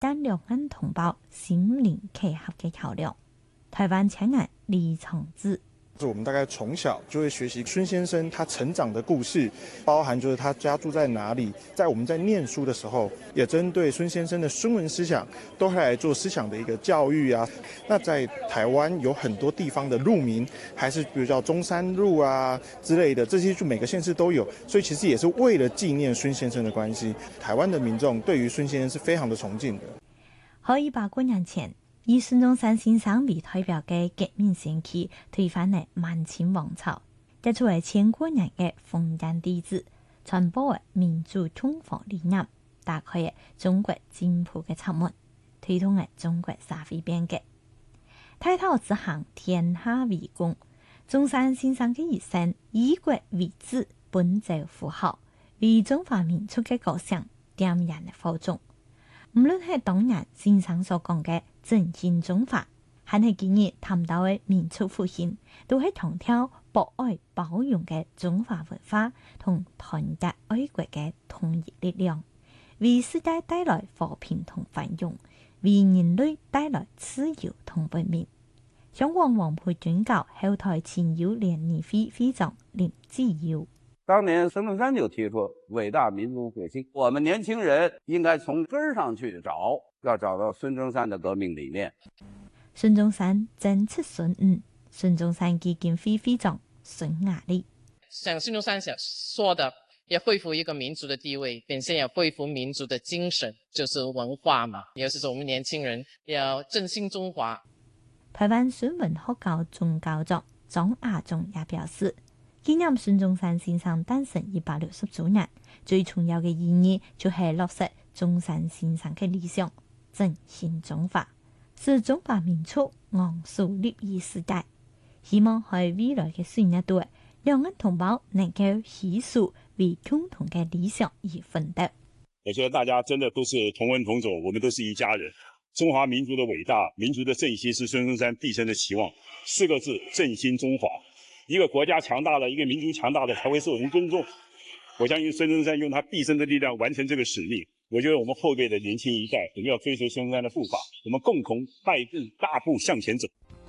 等兩岸同胞心靈契合嘅橋梁。台灣青年李長志。 我们大概从小就会学习孙先生他成长的故事，包含就是他家住在哪里。在我们在念书的时候，也针对孙先生的孙文思想，都会来做思想的一个教育啊。那在台湾有很多地方的路名，还是比如叫中山路啊之类的，这些就每个县市都有。所以其实也是为了纪念孙先生的关系，台湾的民众对于孙先生是非常的崇敬的。 可100多年前，以孙中山先生為代表嘅革命先驅推翻了滿清王朝，結出了千多年嘅封建帝制，傳播了民主統防理念，打開了中國進步嘅側門，推動了中國社會變革。大道之行，天下為公。中山先生嘅一生以國為志，本着符號，為中華民族嘅構想點燃了火種。無論係當年先生所講嘅振興中華，還係今日談到嘅民族復興，都係強調博愛包容嘅中華文化同團結愛國嘅統一力量，為世界帶來和平同繁榮，為人類帶來自由同文明。香港黃埔軍校後台前友聯誼會會長林志堯。 當年孫中山就提出偉大民族復興，我們年輕人應該從根兒上去找，要找到孫中山的革命理念。 孫中山正七孫五，孫中山基金會會長孫亞麗。 像孫中山想說的，要恢復一個民族的地位，並且要恢復民族的精神，就是文化嘛。也就是我們年輕人要振興中華。 台灣孫文學校總校長莊亞中也表示，紀念孫中山先生誕辰160週年，最重要嘅意義就係落實中山先生嘅理想，振興中華，使中華民族昂首立於世界。希望喺未來嘅歲月度，兩岸同胞能夠攜手為共同嘅理想而奮鬥。 我覺得大家真的都是同文同種，我們都是一家人。中華民族的偉大，民族的振興是孫中山畢生的期望。4個字：振興中華。一個國家強大了，一個民族強大了，才會受人尊重。我相信孫中山用他畢生的力量完成這個使命。我覺得我們後輩的年輕一代，我們要追隨孫中山的步伐，我們共同邁步大步向前走。